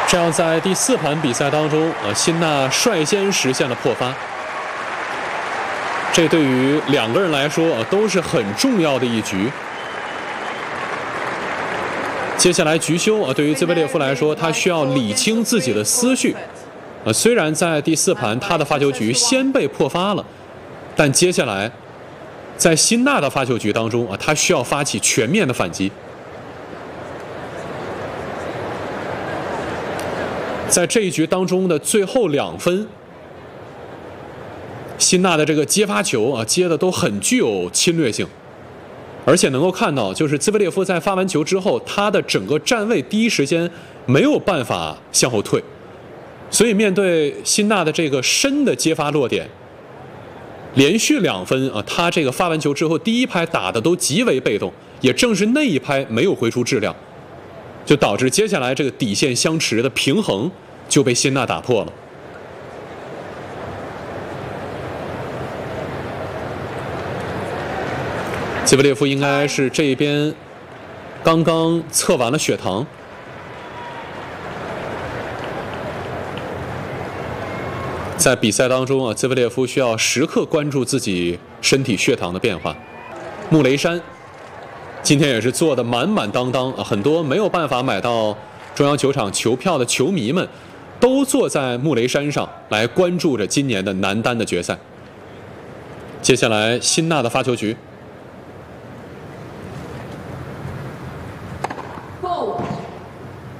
这样在第4盘比赛当中，辛纳率先实现了破发。这对于2个人来说都是很重要的一局。接下来局休对于兹维列夫来说，他需要理清自己的思绪。虽然在第4盘他的发球局先被破发了，但接下来在辛纳的发球局当中他需要发起全面的反击。在这一局当中的最后2分，辛纳的这个接发球接的都很具有侵略性，而且能够看到，就是兹维列夫在发完球之后，他的整个站位第一时间没有办法向后退，所以面对辛纳的这个深的接发落点，连续2分他这个发完球之后第一拍打的都极为被动，也正是那一拍没有挥出质量，就导致接下来这个底线相持的平衡就被辛纳打破了。兹维列夫应该是这边刚刚测完了血糖，在比赛当中兹维列夫需要时刻关注自己身体血糖的变化。穆雷山今天也是做的满满当当很多没有办法买到中央球场球票的球迷们都坐在穆雷山上来关注着今年的男单的决赛。接下来辛纳的发球局。